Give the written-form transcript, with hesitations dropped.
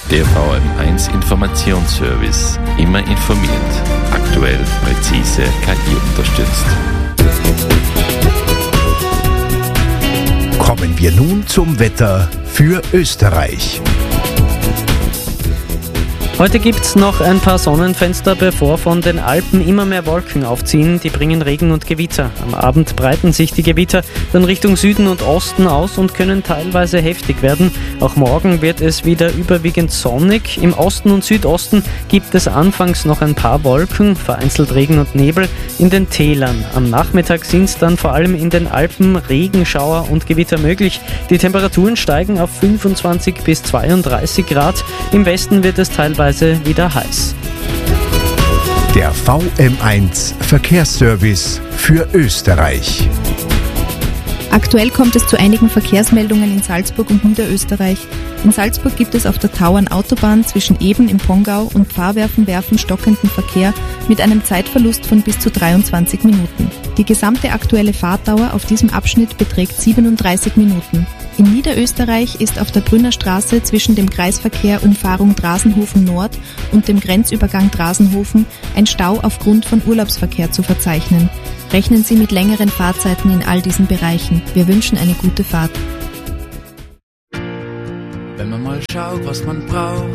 Der VM1 Informationsservice. Immer informiert. Aktuell, präzise, KI unterstützt. Kommen wir nun zum Wetter für Österreich. Heute gibt's noch ein paar Sonnenfenster, bevor von den Alpen immer mehr Wolken aufziehen. Die bringen Regen und Gewitter. Am Abend breiten sich die Gewitter dann Richtung Süden und Osten aus und können teilweise heftig werden. Auch morgen wird es wieder überwiegend sonnig. Im Osten und Südosten gibt es anfangs noch ein paar Wolken, vereinzelt Regen und Nebel in den Tälern. Am Nachmittag sind dann vor allem in den Alpen Regenschauer und Gewitter möglich. Die Temperaturen steigen auf 25 bis 32 Grad. Im Westen wird es teilweise wieder heiß. Der VM1 Verkehrsservice für Österreich. Aktuell kommt es zu einigen Verkehrsmeldungen in Salzburg und Niederösterreich. In Salzburg gibt es auf der Tauernautobahn zwischen Eben im Pongau und Pfarrwerfen stockenden Verkehr mit einem Zeitverlust von bis zu 23 Minuten. Die gesamte aktuelle Fahrtdauer auf diesem Abschnitt beträgt 37 Minuten. In Niederösterreich ist auf der Brünner Straße zwischen dem Kreisverkehr Umfahrung Drasenhofen Nord und dem Grenzübergang Drasenhofen ein Stau aufgrund von Urlaubsverkehr zu verzeichnen. Rechnen Sie mit längeren Fahrzeiten in all diesen Bereichen. Wir wünschen eine gute Fahrt. Wenn man mal schaut, was man braucht,